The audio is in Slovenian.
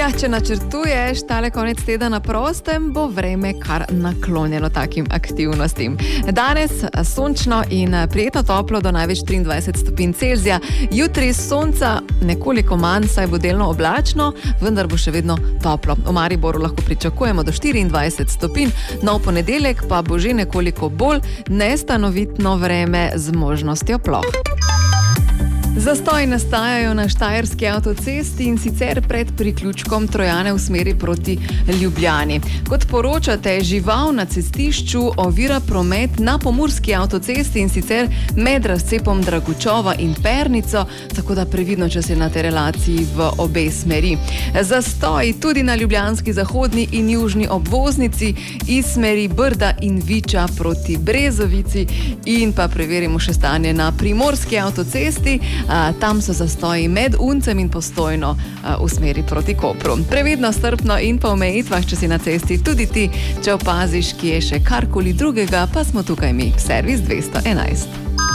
Ja, če načrtuješ tale konec tedna na prostem, bo vreme kar naklonjeno takim aktivnostim. Danes sončno in prijetno toplo do največ 23 stopinj Celzija. Jutri sonca nekoliko manj, saj bo delno oblačno, vendar bo še vedno toplo. V Mariboru lahko pričakujemo do 24 stopinj, nov ponedeljek pa bo že nekoliko bolj nestanovitno vreme z možnostjo ploh. Zastoji nastajajo na štajerski avtocesti in sicer pred priključkom Trojane v smeri proti Ljubljani. Kot poročate, žival na cestišču ovira promet na pomurski avtocesti in sicer med razcepom Dragučova in Pernico, tako da previdno, če se na tej relaciji v obe smeri. Zastoji tudi na ljubljanski zahodni in južni obvoznici iz smeri Brda in Viča proti Brezovici in pa preverimo še stanje na primorski avtocesti. Tam so zastoji med Uncem in Postojno v smeri proti Kopru. Previdno, strpno in po omejitvah, če si na cesti tudi ti, če opaziš, ki je še karkoli drugega, pa smo tukaj mi, Servis 211.